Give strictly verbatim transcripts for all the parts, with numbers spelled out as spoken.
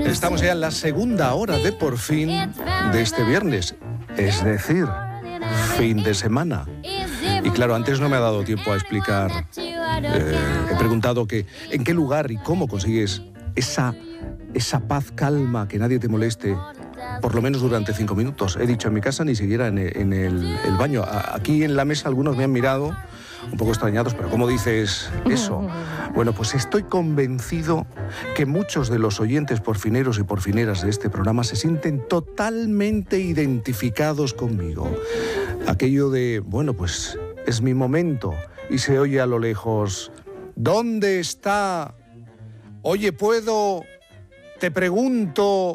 Estamos ya en la segunda hora de Por Fin de este viernes, es decir, fin de semana. Y claro, antes no me ha dado tiempo a explicar. Eh, he preguntado que en qué lugar y cómo consigues esa, esa paz, calma, que nadie te moleste, por lo menos durante cinco minutos. He dicho en mi casa, ni siquiera en el, en el, el baño. Aquí en la mesa algunos me han mirado un poco extrañados, pero ¿cómo dices eso? Bueno, pues estoy convencido que muchos de los oyentes porfineros y porfineras de este programa se sienten totalmente identificados conmigo. Aquello de, bueno, pues es mi momento, y se oye a lo lejos: ¿dónde está? Oye, ¿puedo? Te pregunto.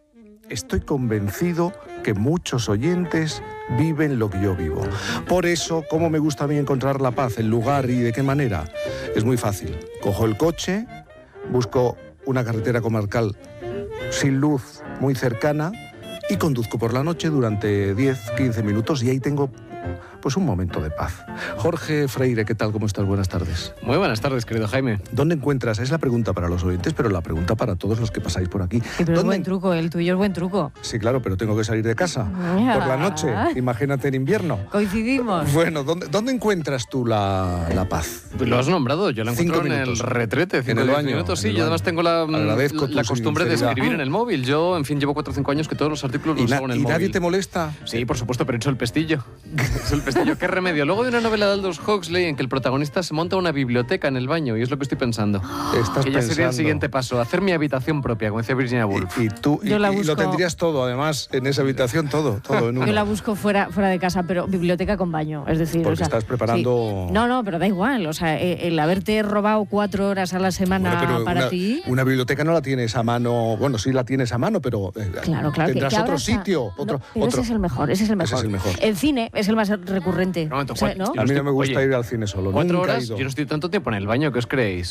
Estoy convencido que muchos oyentes viven lo que yo vivo. Por eso, ¿cómo me gusta a mí encontrar la paz, el lugar y de qué manera? Es muy fácil. Cojo el coche, busco una carretera comarcal sin luz, muy cercana, y conduzco por la noche durante diez, quince minutos, y ahí tengo pues un momento de paz. Jorge Freire, ¿qué tal? ¿Cómo estás? Buenas tardes. Muy buenas tardes, querido Jaime. ¿Dónde encuentras? Es la pregunta para los oyentes, pero la pregunta para todos los que pasáis por aquí. Sí, pero es buen truco, el tuyo es buen truco. Sí, claro, pero tengo que salir de casa por la noche. Imagínate en invierno. Coincidimos. Bueno, ¿dónde, dónde encuentras tú la, la paz? Lo has nombrado, yo la encuentro en el retrete, cinco, en el baño, minutos, sí. Yo además tengo la, la costumbre de escribir en el móvil. Yo, en fin, llevo cuatro o cinco años que todos los artículos los hago en el ¿Y móvil. ¿Y nadie te molesta? Sí, por supuesto, pero he hecho el pestillo. Es el pestillo. ¿Qué remedio? Luego de una novela de Aldous Huxley en que el protagonista se monta una biblioteca en el baño, y es lo que estoy pensando. Estás que ya pensando. sería el siguiente paso, hacer mi habitación propia, como decía Virginia Woolf. Y, y tú y, y lo tendrías todo, además, en esa habitación, todo, todo en uno. Yo la busco fuera, fuera de casa, pero biblioteca con baño, es decir... Porque o sea, estás preparando... Sí. No, no, pero da igual, o sea, el haberte robado cuatro horas a la semana bueno, para una, ti... Una biblioteca no la tienes a mano, bueno, sí la tienes a mano, pero claro, claro, tendrás que, que otro a... sitio, otro... No, pero otro... ese es el mejor, ese es el mejor. Ese es el mejor. El cine es el más recurrente. No, o sea, ¿no? A mí no me gusta Oye, ir al cine solo. ¿Cuatro Nunca horas? He ido. Yo no estoy tanto tiempo en el baño, ¿qué os creéis?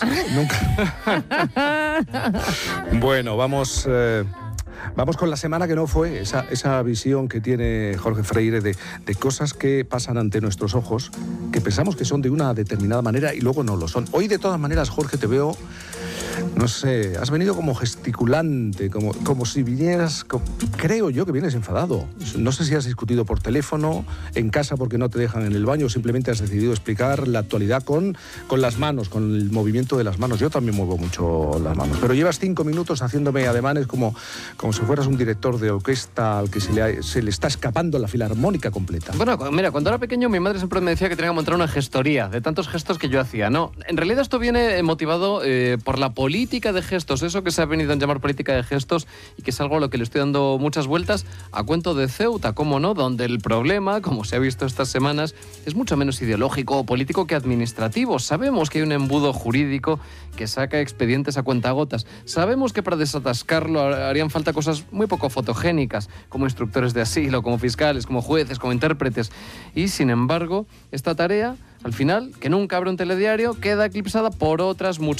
Nunca. Bueno, vamos... Eh... Vamos con la semana que no fue, esa, esa visión que tiene Jorge Freire de, de cosas que pasan ante nuestros ojos, que pensamos que son de una determinada manera y luego no lo son. Hoy, de todas maneras, Jorge, te veo, no sé, has venido como gesticulante, como, como si vinieras, como, creo yo que vienes enfadado. No sé si has discutido por teléfono, en casa porque no te dejan en el baño, o simplemente has decidido explicar la actualidad con, con las manos, con el movimiento de las manos. Yo también muevo mucho las manos, pero llevas cinco minutos haciéndome ademanes como, como si fueras un director de orquesta al que se le, se le está escapando la filarmónica completa. Bueno, mira, cuando era pequeño mi madre siempre me decía que tenía que montar una gestoría de tantos gestos que yo hacía. No, en realidad esto viene motivado eh, por la política de gestos, eso que se ha venido a llamar política de gestos, y que es algo a lo que le estoy dando muchas vueltas a cuento de Ceuta, cómo no, donde el problema, como se ha visto estas semanas, es mucho menos ideológico o político que administrativo. Sabemos que hay un embudo jurídico que saca expedientes a cuentagotas. Sabemos que para desatascarlo harían falta cosas muy poco fotogénicas, como instructores de asilo, como fiscales, como jueces, como intérpretes. Y, sin embargo, esta tarea, al final, que nunca abre un telediario, queda eclipsada por otras mucho